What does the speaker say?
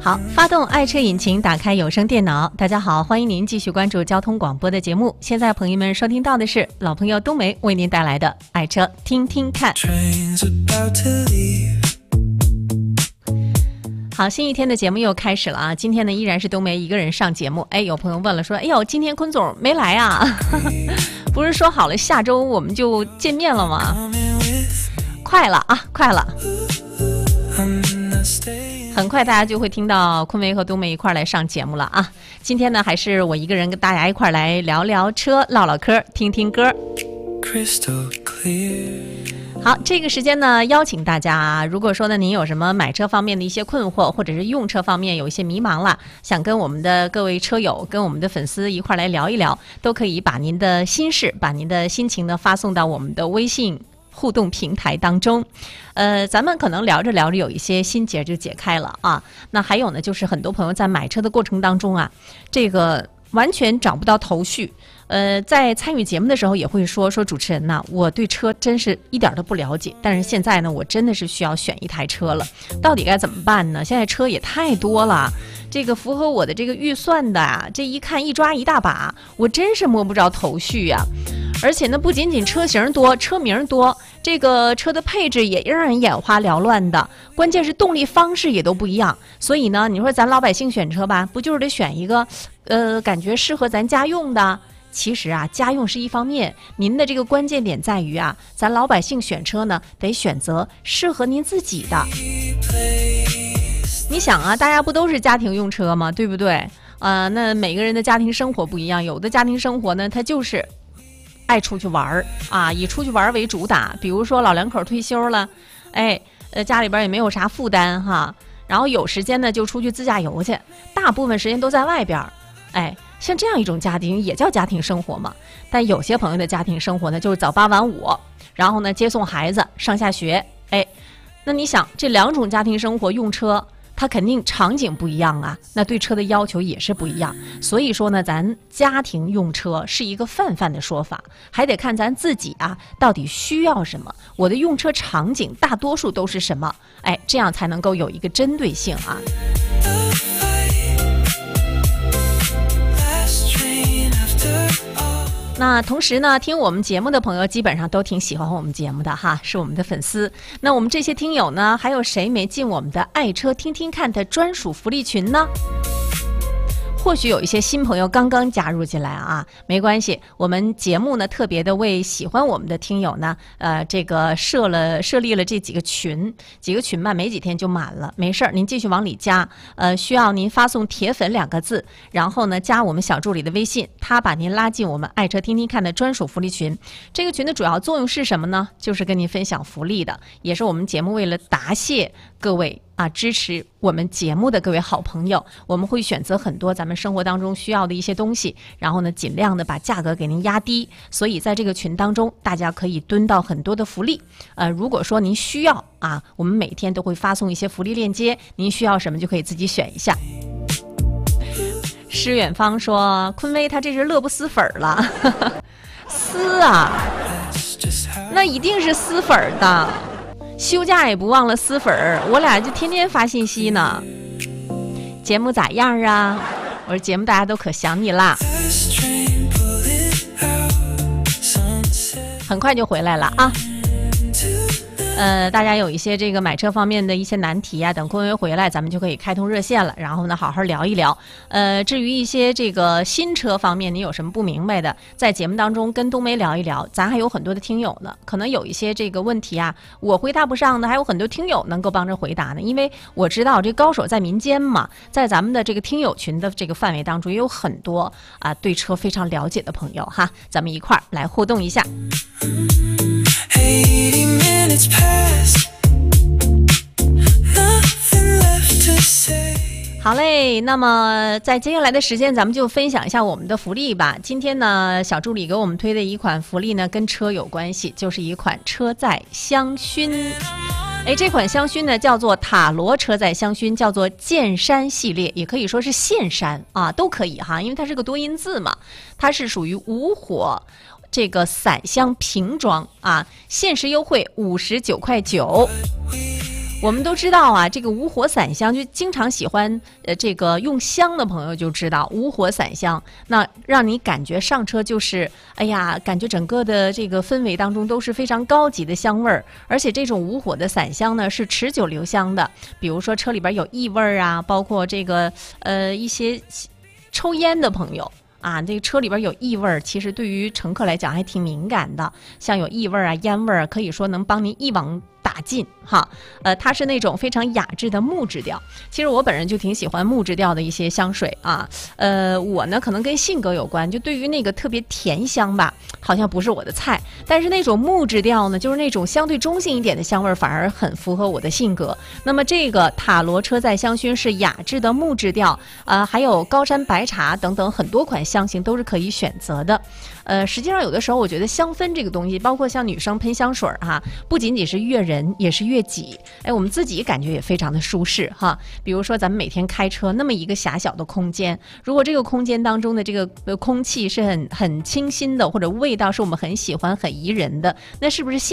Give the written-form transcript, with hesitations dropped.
好，发动爱车引擎，打开有声电脑。大家好，欢迎您继续关注交通广播的节目。现在朋友们收听到的是老朋友冬梅为您带来的爱车听听看。好，新一天的节目又开始了啊！今天呢依然是冬梅一个人上节目。有朋友问了说，哎呦，今天坤总没来啊？不是说好了下周我们就见面了吗？快了啊，快了！很快大家就会听到坤维和冬梅一块来上节目了啊！今天呢还是我一个人跟大家一块来聊聊车，唠唠嗑，听听歌。好，这个时间呢邀请大家，如果说呢您有什么买车方面的一些困惑，或者是用车方面有一些迷茫了，想跟我们的各位车友跟我们的粉丝一块来聊一聊，都可以把您的心事把您的心情呢发送到我们的微信互动平台当中。咱们可能聊着聊着有一些心结就解开了啊。那还有呢就是很多朋友在买车的过程当中啊，这个完全找不到头绪。在参与节目的时候也会说主持人呐，我对车真是一点都不了解，但是现在呢我真的是需要选一台车了，到底该怎么办呢？现在车也太多了，这个符合我的这个预算的啊，这一看一抓一大把，我真是摸不着头绪啊。而且呢不仅仅车型多，车名多，这个车的配置也让人眼花缭乱的，关键是动力方式也都不一样。所以呢你说咱老百姓选车吧，不就是得选一个感觉适合咱家用的？其实啊，家用是一方面，您的这个关键点在于啊，咱老百姓选车呢，得选择适合您自己的。你想啊，大家不都是家庭用车吗？对不对？那每个人的家庭生活不一样，有的家庭生活呢，他就是爱出去玩啊，以出去玩为主打。比如说老两口退休了，家里边也没有啥负担哈，然后有时间呢就出去自驾游去，大部分时间都在外边。像这样一种家庭也叫家庭生活嘛。但有些朋友的家庭生活呢，就是早8晚5，然后呢接送孩子上下学。那你想这两种家庭生活用车，它肯定场景不一样啊，那对车的要求也是不一样。所以说呢，咱家庭用车是一个泛泛的说法，还得看咱自己啊到底需要什么，我的用车场景大多数都是什么，这样才能够有一个针对性啊。那同时呢，听我们节目的朋友基本上都挺喜欢我们节目的哈，是我们的粉丝。那我们这些听友呢，还有谁没进我们的爱车听听看的专属福利群呢？或许有一些新朋友刚刚加入进来啊，没关系，我们节目呢特别的为喜欢我们的听友呢，这个设立了这几个群吧，没几天就满了，没事儿，您继续往里加，需要您发送铁粉2个字，然后呢加我们小助理的微信，他把您拉进我们爱车听听看的专属福利群。这个群的主要作用是什么呢？就是跟您分享福利的，也是我们节目为了答谢各位支持我们节目的各位好朋友，我们会选择很多咱们生活当中需要的一些东西，然后呢尽量的把价格给您压低，所以在这个群当中大家可以蹲到很多的福利。如果说您需要我们每天都会发送一些福利链接，您需要什么就可以自己选一下。诗远方说坤威他这是乐不思粉了撕啊，那一定是撕粉的，休假也不忘了撕粉儿，我俩就天天发信息呢。节目咋样啊？我说节目大家都可想你啦。很快就回来了啊。大家有一些这个买车方面的一些难题啊，等坤威回来咱们就可以开通热线了，然后呢好好聊一聊。至于一些这个新车方面你有什么不明白的，在节目当中跟冬梅聊一聊，咱还有很多的听友呢，可能有一些这个问题啊我回答不上的，还有很多听友能够帮着回答呢。因为我知道这高手在民间嘛，在咱们的这个听友群的这个范围当中也有很多对车非常了解的朋友哈，咱们一块儿来互动一下。80 minutes past, nothing left to say. 好嘞，那么在接下来的时间咱们就分享一下我们的福利吧。今天呢小助理给我们推的一款福利呢跟车有关系，就是一款车载香薰。这款香薰呢叫做塔罗车载香薰，叫做剑山系列，也可以说是线山都可以哈，因为它是个多音字嘛。它是属于无火这个散香瓶装限时优惠59.9块。 我们都知道啊，这个无火散香就经常喜欢这个用香的朋友就知道无火散香，那让你感觉上车就是哎呀，感觉整个的这个氛围当中都是非常高级的香味儿，而且这种无火的散香呢是持久留香的，比如说车里边有异味啊，包括这个一些抽烟的朋友。啊，这个车里边有异味，其实对于乘客来讲还挺敏感的。像有异味啊、烟味啊，可以说能帮您一网打尽哈。它是那种非常雅致的木质调。其实我本人就挺喜欢木质调的一些香水啊。我呢可能跟性格有关，就对于那个特别甜香吧，好像不是我的菜。但是那种木质调呢，就是那种相对中性一点的香味，反而很符合我的性格。那么这个塔罗车载香薰是雅致的木质调，还有高山白茶等等很多款香型都是可以选择的。实际上有的时候我觉得香氛这个东西，包括像女生喷香水哈，不仅仅是悦人，也是悦己。哎，我们自己感觉也非常的舒适哈。比如说咱们每天开车那么一个狭小的空间，如果这个空间当中的这个空气是很清新的，或者味道是我们很喜欢、很宜人的，那是不是